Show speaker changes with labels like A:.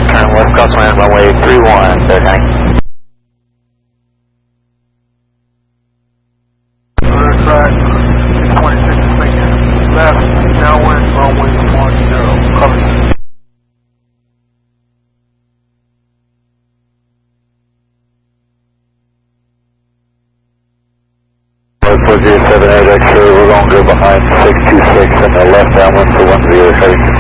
A: turn left crosswind, runway 31, clear heading.
B: Track 26 is making left, downwind, runway 10, cover.
A: 4078 X-ray, we're going to go behind 626 and the left downwind for 10 heading.